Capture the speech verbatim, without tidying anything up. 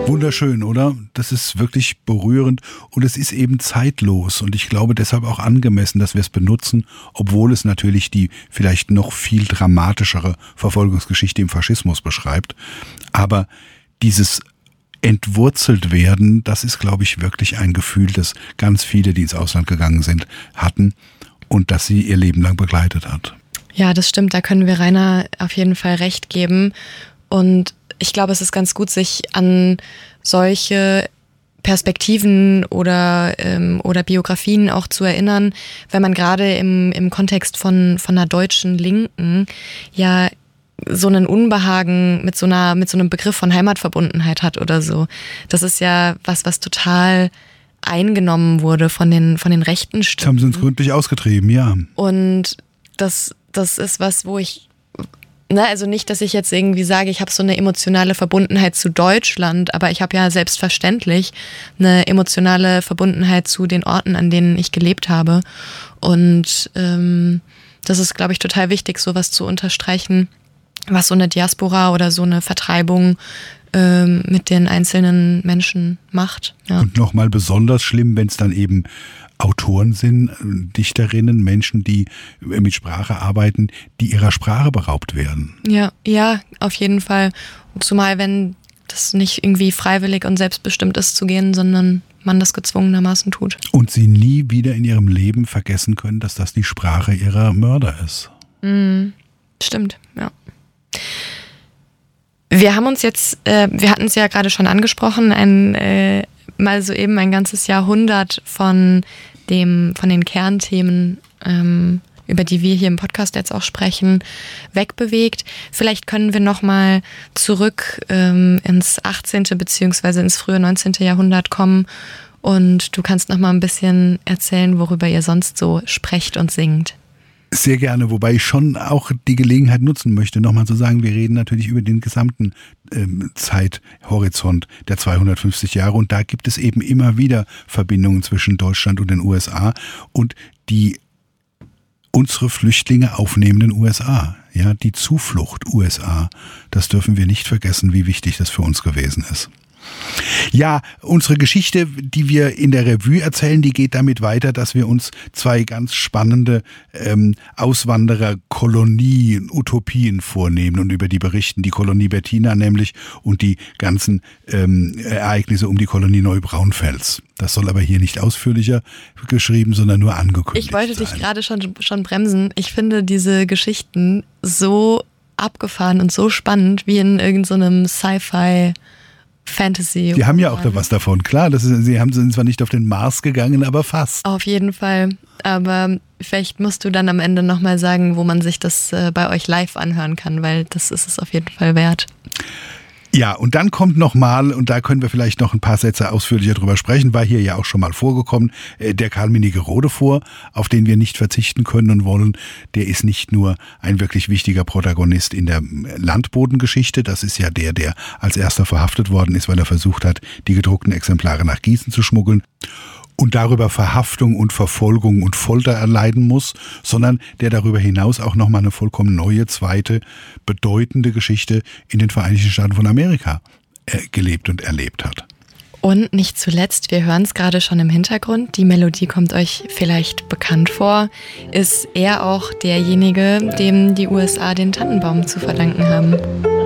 Wunderschön, oder? Das ist wirklich berührend und es ist eben zeitlos und ich glaube deshalb auch angemessen, dass wir es benutzen, obwohl es natürlich die vielleicht noch viel dramatischere Verfolgungsgeschichte im Faschismus beschreibt. Aber dieses entwurzelt werden, das ist, glaube ich, wirklich ein Gefühl, das ganz viele, die ins Ausland gegangen sind, hatten und das sie ihr Leben lang begleitet hat. Ja, das stimmt, da können wir Rainer auf jeden Fall recht geben. Und ich glaube, es ist ganz gut, sich an solche Perspektiven oder, ähm, oder Biografien auch zu erinnern, wenn man gerade im, im Kontext von, von einer deutschen Linken ja so einen Unbehagen mit so einer, mit so einem Begriff von Heimatverbundenheit hat oder so. Das ist ja was, was total eingenommen wurde von den, von den rechten Stimmen. Das haben sie uns gründlich ausgetrieben, ja. Und das, das ist was, wo ich, ne, also nicht, dass ich jetzt irgendwie sage, ich habe so eine emotionale Verbundenheit zu Deutschland, aber ich habe ja selbstverständlich eine emotionale Verbundenheit zu den Orten, an denen ich gelebt habe. Und ähm, das ist, glaube ich, total wichtig, sowas zu unterstreichen, was so eine Diaspora oder so eine Vertreibung ähm, mit den einzelnen Menschen macht. Ja. Und nochmal besonders schlimm, wenn es dann eben Autoren sind, Dichterinnen, Menschen, die mit Sprache arbeiten, die ihrer Sprache beraubt werden. Ja, ja, auf jeden Fall. Zumal wenn das nicht irgendwie freiwillig und selbstbestimmt ist zu gehen, sondern man das gezwungenermaßen tut. Und sie nie wieder in ihrem Leben vergessen können, dass das die Sprache ihrer Mörder ist. Mhm. Stimmt, ja. Wir haben uns jetzt, äh, wir hatten es ja gerade schon angesprochen, ein äh, mal soeben ein ganzes Jahrhundert von dem, von den Kernthemen, ähm, über die wir hier im Podcast jetzt auch sprechen, wegbewegt. Vielleicht können wir nochmal zurück ähm, ins achtzehnte beziehungsweise ins frühe neunzehnte Jahrhundert kommen und du kannst nochmal ein bisschen erzählen, worüber ihr sonst so sprecht und singt. Sehr gerne, wobei ich schon auch die Gelegenheit nutzen möchte, nochmal zu sagen, wir reden natürlich über den gesamten ähm, Zeithorizont der zweihundertfünfzig Jahre und da gibt es eben immer wieder Verbindungen zwischen Deutschland und den U S A und die unsere Flüchtlinge aufnehmenden U S A, ja, die Zuflucht U S A, das dürfen wir nicht vergessen, wie wichtig das für uns gewesen ist. Ja, unsere Geschichte, die wir in der Revue erzählen, die geht damit weiter, dass wir uns zwei ganz spannende ähm, Auswanderer-Kolonien, Utopien vornehmen und über die berichten. Die Kolonie Bettina nämlich und die ganzen ähm, Ereignisse um die Kolonie Neubraunfels. Das soll aber hier nicht ausführlicher geschrieben, sondern nur angekündigt Ich wollte sein. dich gerade schon, schon bremsen. Ich finde diese Geschichten so abgefahren und so spannend wie in irgendeinem so Sci-Fi Fantasy. Die haben ja auch da was davon. Klar, das ist, sie haben sind zwar nicht auf den Mars gegangen, aber fast. Auf jeden Fall. Aber vielleicht musst du dann am Ende nochmal sagen, wo man sich das äh, bei euch live anhören kann, weil das ist es auf jeden Fall wert. Ja, und dann kommt nochmal, und da können wir vielleicht noch ein paar Sätze ausführlicher drüber sprechen, war hier ja auch schon mal vorgekommen, der Karl Mienigerode vor, auf den wir nicht verzichten können und wollen. Der ist nicht nur ein wirklich wichtiger Protagonist in der Landbodengeschichte, das ist ja der, der als erster verhaftet worden ist, weil er versucht hat, die gedruckten Exemplare nach Gießen zu schmuggeln und darüber Verhaftung und Verfolgung und Folter erleiden muss, sondern der darüber hinaus auch nochmal eine vollkommen neue, zweite, bedeutende Geschichte in den Vereinigten Staaten von Amerika äh, gelebt und erlebt hat. Und nicht zuletzt, wir hören es gerade schon im Hintergrund, die Melodie kommt euch vielleicht bekannt vor, ist er auch derjenige, dem die U S A den Tannenbaum zu verdanken haben.